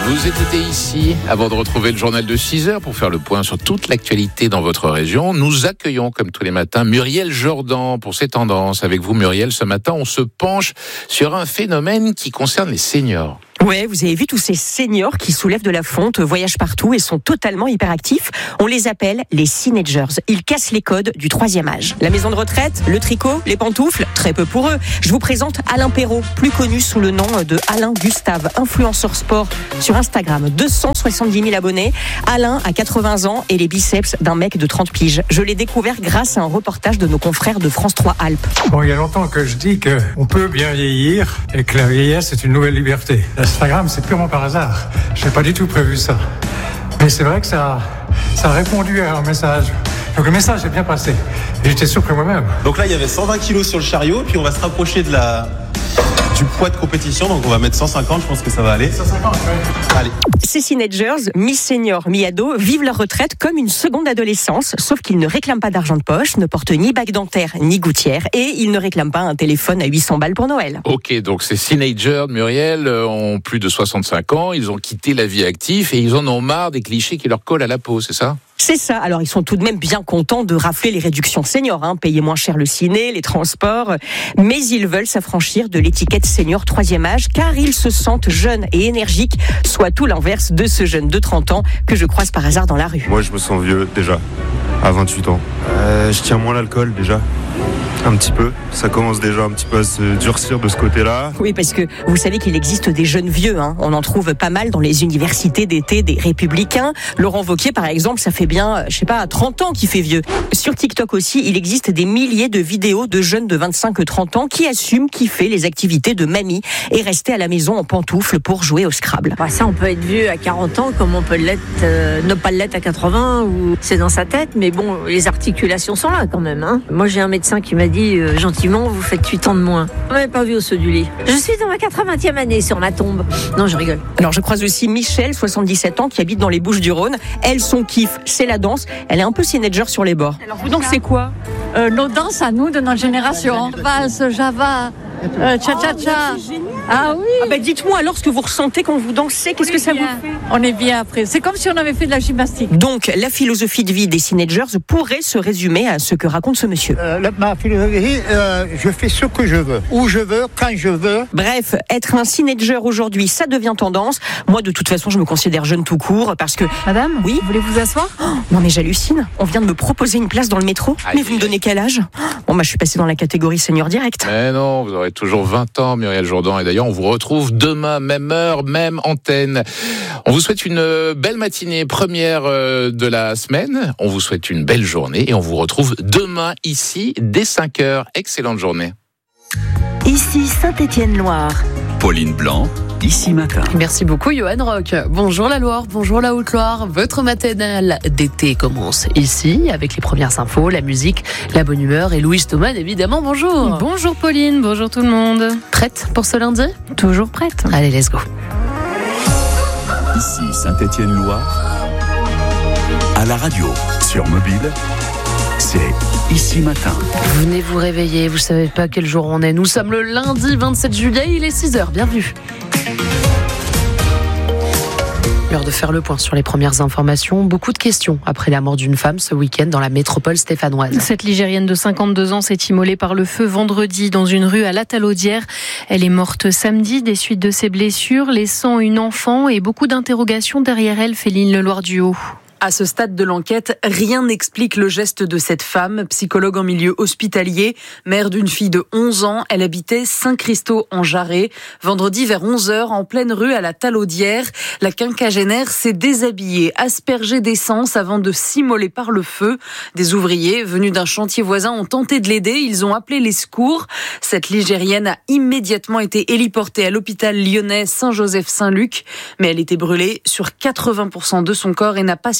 Vous écoutez ici, avant de retrouver le journal de 6h pour faire le point sur toute l'actualité dans votre région. Nous accueillons, comme tous les matins, Muriel Jourdan pour ses tendances. Avec vous, Muriel, ce matin, on se penche sur un phénomène qui concerne les seniors. Ouais, vous avez vu tous ces seniors qui soulèvent de la fonte, voyagent partout et sont totalement hyperactifs. On les appelle les Cinagers. Ils cassent les codes du 3e âge. La maison de retraite, le tricot, les pantoufles, très peu pour eux. Je vous présente Alain Perrault, plus connu sous le nom de Alain Gustave, influenceur sport sur Instagram. 270 000 abonnés. Alain a 80 ans et les biceps d'un mec de 30 piges. Je l'ai découvert grâce à un reportage de nos confrères de France 3 Alpes. Bon, il y a longtemps que je dis qu'on peut bien vieillir et que la vieillesse est une nouvelle liberté. Instagram, c'est purement par hasard. Je n'ai pas du tout prévu ça. Mais c'est vrai que ça a répondu à un message. Donc le message est bien passé. Et j'étais surpris moi-même. Donc là, il y avait 120 kilos sur le chariot, puis on va se rapprocher du poids de compétition. Donc on va mettre 150, je pense que ça va aller. 150, oui. Allez. Ces Cinagers, mi-senior, mi-ado, vivent leur retraite comme une seconde adolescence, sauf qu'ils ne réclament pas d'argent de poche, ne portent ni bague dentaire ni gouttière, et ils ne réclament pas un téléphone à 800 balles pour Noël. Ok, donc ces Cinagers, Muriel, ont plus de 65 ans, ils ont quitté la vie active et ils en ont marre des clichés qui leur collent à la peau, c'est ça ? C'est ça. Alors, ils sont tout de même bien contents de rafler les réductions seniors, payer moins cher le ciné, les transports. Mais ils veulent s'affranchir de l'étiquette senior 3e âge, car ils se sentent jeunes et énergiques, soit tout l'inverse de ce jeune de 30 ans que je croise par hasard dans la rue. Moi, je me sens vieux, déjà, à 28 ans. Je tiens moins l'alcool, déjà. Un petit peu. Ça commence déjà un petit peu à se durcir de ce côté-là. Oui, parce que vous savez qu'il existe des jeunes vieux. On en trouve pas mal dans les universités d'été des Républicains. Laurent Wauquiez, par exemple, ça fait bien, 30 ans qu'il fait vieux. Sur TikTok aussi, il existe des milliers de vidéos de jeunes de 25-30 ans qui assument kiffer les activités de mamie et rester à la maison en pantoufles pour jouer au Scrabble. Ça, on peut être vieux à 40 ans comme on peut l'être, ne pas l'être à 80, ou c'est dans sa tête, mais bon, les articulations sont là quand même. Moi, j'ai un médecin qui m'a dit gentiment, vous faites 8 ans de moins. On m'avait pas vu au saut du lit. Je suis dans ma 80e année sur ma tombe. Non, je rigole. Alors, je croise aussi Michel, 77 ans, qui habite dans les Bouches-du-Rhône. Elle, son kiff, c'est la danse. Elle est un peu Cinager sur les bords. Alors, vous dansez quoi ? Nos danses à nous, de notre génération. Valse, Java, cha-cha-cha. Ah oui. Dites-moi alors ce que vous ressentez quand vous dansez. Qu'est-ce que ça vous fait ? On est bien après. C'est comme si on avait fait de la gymnastique. Donc, la philosophie de vie des Cinagers pourrait se résumer à ce que raconte ce monsieur. Ma philosophie, je fais ce que je veux, où je veux, quand je veux. Bref, être un Cinager aujourd'hui, ça devient tendance. Moi, de toute façon, je me considère jeune tout court parce que... Madame, oui, vous voulez vous asseoir ? Non mais j'hallucine. On vient de me proposer une place dans le métro. Mais vous me donnez quel âge ? Bon, je suis passée dans la catégorie senior direct. Mais non, vous aurez toujours 20 ans, Muriel Jourdan. Et d'ailleurs, on vous retrouve demain, même heure, même antenne. On vous souhaite une belle matinée, première de la semaine. On vous souhaite une belle journée et on vous retrouve demain ici dès 5h. Excellente journée. Ici Saint-Étienne-Loire. Pauline Blanc, Ici Matin. Merci beaucoup Johan Roch. Bonjour la Loire, bonjour la Haute-Loire. Votre matinale d'été commence ici avec les premières infos, la musique, la bonne humeur et Louise Thomas évidemment. Bonjour. Bonjour Pauline, bonjour tout le monde. Prête pour ce lundi ? Toujours prête. Allez, let's go. Ici Saint-Étienne-Loire. À la radio, sur mobile, c'est Ici Matin. Vous venez vous réveiller, vous savez pas quel jour on est. Nous sommes le lundi 27 juillet, il est 6h, bienvenue. L'heure de faire le point sur les premières informations. Beaucoup de questions après la mort d'une femme ce week-end dans la métropole stéphanoise. Cette Ligérienne de 52 ans s'est immolée par le feu vendredi dans une rue à La Talaudière. Elle est morte samedi des suites de ses blessures, laissant une enfant et beaucoup d'interrogations derrière elle, Féline Leloir-Duhaut. À ce stade de l'enquête, rien n'explique le geste de cette femme, psychologue en milieu hospitalier, mère d'une fille de 11 ans. Elle habitait Saint-Christo en Jarret. Vendredi vers 11h, en pleine rue à la Talaudière, la quinquagénaire s'est déshabillée, aspergée d'essence avant de s'immoler par le feu. Des ouvriers venus d'un chantier voisin ont tenté de l'aider. Ils ont appelé les secours. Cette Ligérienne a immédiatement été héliportée à l'hôpital lyonnais Saint-Joseph-Saint-Luc. Mais elle était brûlée sur 80% de son corps et n'a pas survécu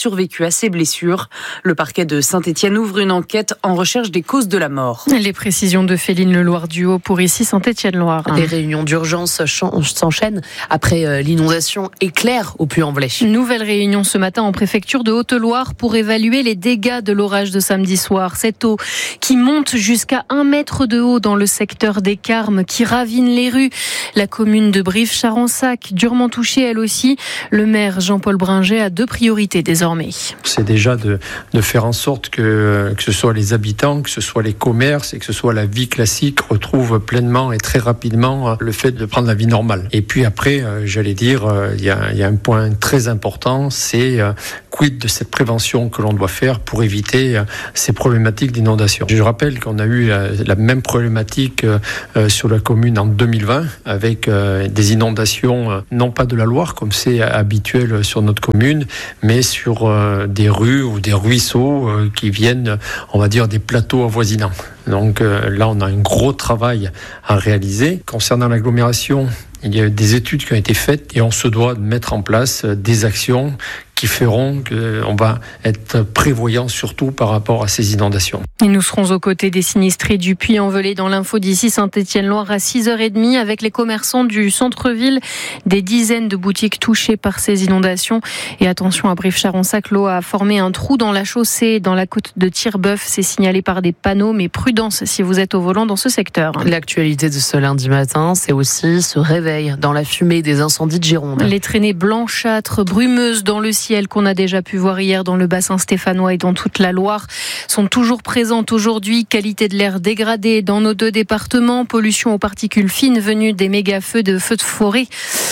survécu à ses blessures. Le parquet de Saint-Étienne ouvre une enquête en recherche des causes de la mort. Les précisions de Féline Leloir-Duhaut pour ici Saint-Étienne-Loire. Des réunions d'urgence s'enchaînent après l'inondation éclair au Puy-en-Velay. Nouvelle réunion ce matin en préfecture de Haute-Loire pour évaluer les dégâts de l'orage de samedi soir. Cette eau qui monte jusqu'à 1 mètre de haut dans le secteur des Carmes, qui ravine les rues. La commune de Brive-Charensac, durement touchée elle aussi. Le maire Jean-Paul Bringer a 2 priorités désormais. C'est déjà de faire en sorte que ce soit les habitants, que ce soit les commerces et que ce soit la vie classique retrouvent pleinement et très rapidement le fait de prendre la vie normale. Et puis après, j'allais dire, il y a un point très important, c'est quid de cette prévention que l'on doit faire pour éviter ces problématiques d'inondation. Je rappelle qu'on a eu la même problématique sur la commune en 2020 avec des inondations, non pas de la Loire comme c'est habituel sur notre commune, mais sur des rues ou des ruisseaux qui viennent, on va dire, des plateaux avoisinants. Donc là, on a un gros travail à réaliser. Concernant l'agglomération, il y a des études qui ont été faites et on se doit de mettre en place des actions qui feront qu'on va être prévoyant surtout par rapport à ces inondations. Et nous serons aux côtés des sinistrés du Puy-en-Velay dans l'info d'ici Saint-Étienne-Loire à 6h30 avec les commerçants du centre-ville. Des dizaines de boutiques touchées par ces inondations. Et attention, à Brive-Charensac, l'eau a formé un trou dans la chaussée, dans la côte de Tirbeuf. C'est signalé par des panneaux, mais prudence si vous êtes au volant dans ce secteur. L'actualité de ce lundi matin, c'est aussi ce réveil dans la fumée des incendies de Gironde. Les traînées blanchâtres, brumeuses dans le ciel qu'on a déjà pu voir hier dans le bassin stéphanois et dans toute la Loire sont toujours présentes aujourd'hui. Qualité de l'air dégradée dans nos 2 départements, pollution aux particules fines venues des méga-feux de forêt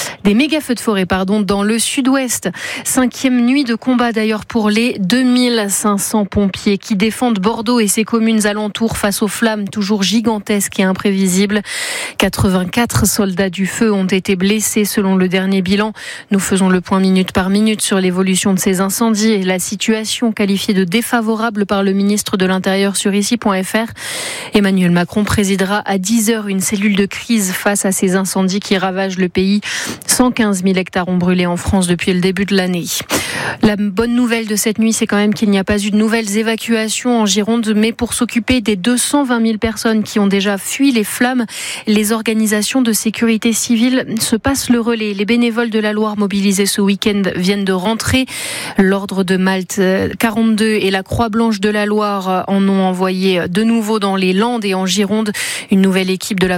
dans le sud-ouest. 5e nuit de combat d'ailleurs pour les 2500 pompiers qui défendent Bordeaux et ses communes alentours face aux flammes toujours gigantesques et imprévisibles. 84 soldats du feu ont été blessés selon le dernier bilan. Nous faisons le point minute par minute sur l'évolution de ces incendies et la situation qualifiée de défavorable par le ministre de l'Intérieur sur ici.fr. Emmanuel Macron présidera à 10h une cellule de crise face à ces incendies qui ravagent le pays. 115 000 hectares ont brûlé en France depuis le début de l'année. La bonne nouvelle de cette nuit, c'est quand même qu'il n'y a pas eu de nouvelles évacuations en Gironde, mais pour s'occuper des 220 000 personnes qui ont déjà fui les flammes, les organisations de sécurité civile se passent le relais. Les bénévoles de la Loire mobilisés ce week-end viennent de rentrer. L'Ordre de Malte 42 et la Croix-Blanche de la Loire en ont envoyé de nouveau dans les Landes et en Gironde. Une nouvelle équipe de la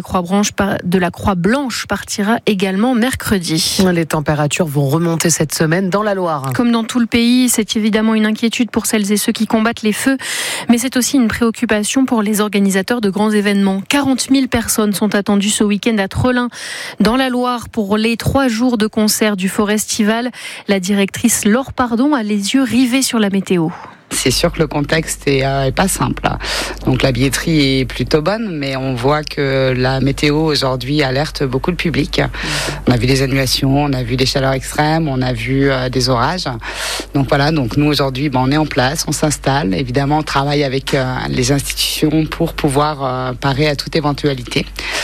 Croix-Blanche partira également mercredi. Les températures vont remonter cette semaine dans la Loire. Comme dans tout le pays, c'est évidemment une inquiétude pour celles et ceux qui combattent les feux, mais c'est aussi une préoccupation pour les organisateurs de grands événements. 40 000 personnes sont attendues ce week-end à Trelin, dans la Loire, pour les 3 jours de concert du Forestival. La directrice Laure Pardon a les yeux rivés sur la météo. C'est sûr que le contexte est pas simple. Donc la billetterie est plutôt bonne, mais on voit que la météo aujourd'hui alerte beaucoup le public. On a vu des annulations, on a vu des chaleurs extrêmes, on a vu des orages. Donc voilà, donc nous aujourd'hui, on est en place, on s'installe. Évidemment, on travaille avec les institutions pour pouvoir parer à toute éventualité.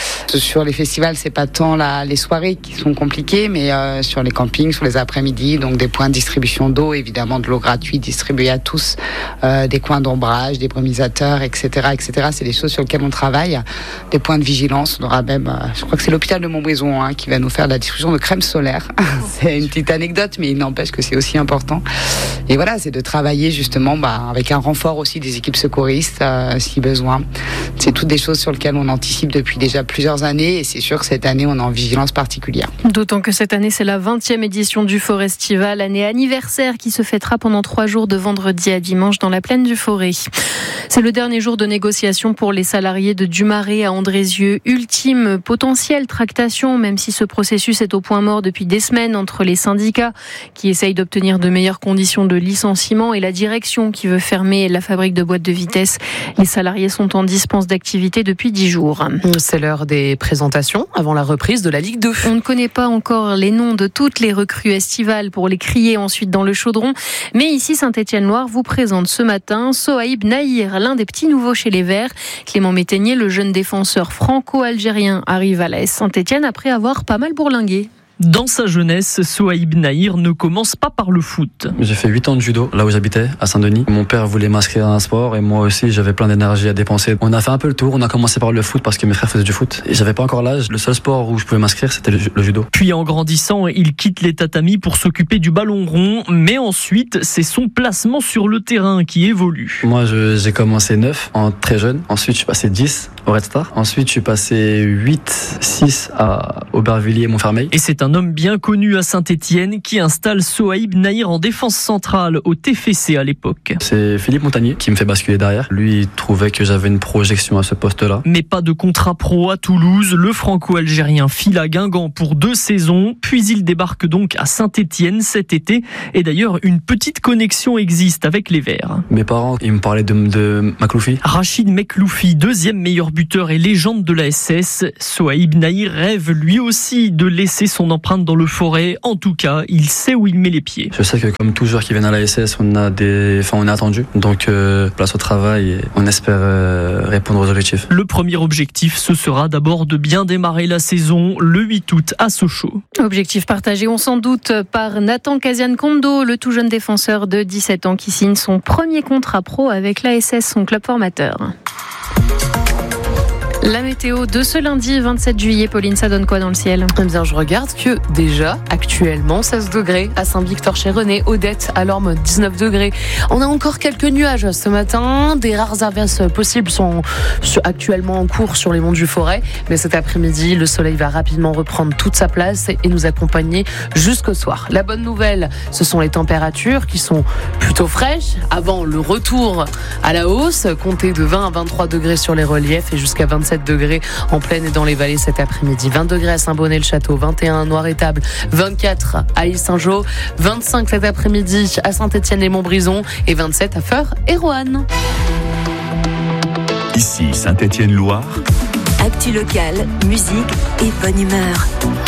Sur les festivals, c'est pas tant les soirées qui sont compliquées, mais sur les campings, sur les après-midi, donc des points de distribution d'eau, évidemment de l'eau gratuite distribuée à tous, des coins d'ombrage, des brumisateurs, etc., etc. C'est des choses sur lesquelles on travaille. Des points de vigilance. On aura même, je crois que c'est l'hôpital de Montbrison qui va nous faire la distribution de crème solaire. C'est une petite anecdote, mais il n'empêche que c'est aussi important. Et voilà, c'est de travailler justement avec un renfort aussi des équipes secouristes, si besoin. C'est toutes des choses sur lesquelles on anticipe depuis déjà plusieurs années, et c'est sûr que cette année, on est en vigilance particulière. D'autant que cette année, c'est la 20e édition du Forestival, année anniversaire qui se fêtera pendant 3 jours de vendredi à dimanche dans la plaine du Forêt. C'est le dernier jour de négociation pour les salariés de Dumaré à Andrézieux. Ultime potentielle tractation, même si ce processus est au point mort depuis des semaines entre les syndicats qui essayent d'obtenir de meilleures conditions de licenciement et la direction qui veut fermer la fabrique de boîtes de vitesse. Les salariés sont en dispense d'activité depuis 10 jours. C'est l'heure des présentations avant la reprise de la Ligue 2. On ne connaît pas encore les noms de toutes les recrues estivales pour les crier ensuite dans le chaudron. Mais ici, Saint-Étienne-Loire vous présente ce matin Sohaib Nahir, l'un des petits nouveaux chez les Verts. Clément Métainier, le jeune défenseur franco-algérien, arrive à la S Saint-Étienne après avoir pas mal bourlingué. Dans sa jeunesse, Souhaïb Nahir ne commence pas par le foot. J'ai fait 8 ans de judo, là où j'habitais, à Saint-Denis. Mon père voulait m'inscrire à un sport et moi aussi, j'avais plein d'énergie à dépenser. On a fait un peu le tour, on a commencé par le foot parce que mes frères faisaient du foot. Et j'avais pas encore l'âge, le seul sport où je pouvais m'inscrire, c'était le judo. Puis en grandissant, il quitte les tatamis pour s'occuper du ballon rond, mais ensuite, c'est son placement sur le terrain qui évolue. Moi, j'ai commencé 9 en très jeune. Ensuite, je suis passé 10 au Red Star. Ensuite, je suis passé 8, 6 à Aubervilliers, Montfermeil. Et c'est un homme bien connu à Saint-Étienne qui installe Souhaïb Nahir en défense centrale au TFC à l'époque. C'est Philippe Montagnier qui me fait basculer derrière. Lui, il trouvait que j'avais une projection à ce poste-là. Mais pas de contrat pro à Toulouse. Le franco-algérien file à Guingamp pour 2 saisons, puis il débarque donc à Saint-Étienne cet été. Et d'ailleurs, une petite connexion existe avec les Verts. Mes parents, ils me parlaient de Makloufi. Rachid Mekloufi, deuxième meilleur buteur et légende de la SS. Souhaïb Nahir rêve lui aussi de laisser son empreinte dans le Forêt. En tout cas, il sait où il met les pieds. Je sais que comme tous joueurs qui viennent à la SS, on est attendu. Donc place au travail et on espère répondre aux objectifs. Le premier objectif, ce sera d'abord de bien démarrer la saison le 8 août à Sochaux. Objectif partagé, on s'en doute, par Nathan Kasian-Kondo, le tout jeune défenseur de 17 ans qui signe son premier contrat pro avec l'ASS, son club formateur. La météo de ce lundi 27 juillet, Pauline, ça donne quoi dans le ciel ? Eh bien, je regarde que déjà, actuellement, 16 degrés à Saint-Victor-chez-René, Odette, à Lorme, 19 degrés. On a encore quelques nuages ce matin. Des rares averses possibles sont actuellement en cours sur les monts du Forêt. Mais cet après-midi, le soleil va rapidement reprendre toute sa place et nous accompagner jusqu'au soir. La bonne nouvelle, ce sont les températures qui sont plutôt fraîches avant le retour à la hausse. Comptez de 20 à 23 degrés sur les reliefs et jusqu'à 27 degrés en plaine et dans les vallées cet après-midi. 20 degrés à Saint-Bonnet-le-Château, 21 à Noir-Étable, 24 à Île-Saint-Jean, 25 cet après-midi à Saint-Étienne-les-Montbrison et 27 à Feurs et Roanne. Ici Saint-Étienne-Loire. Actu locale, musique et bonne humeur.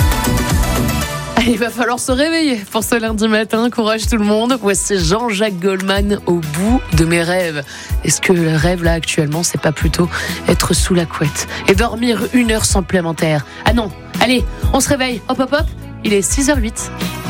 Il va falloir se réveiller pour ce lundi matin. Courage tout le monde. Voici Jean-Jacques Goldman au bout de mes rêves. Est-ce que le rêve là actuellement, c'est pas plutôt être sous la couette et dormir 1 heure supplémentaire ? Ah non, allez, on se réveille. Hop hop hop, il est 6h08.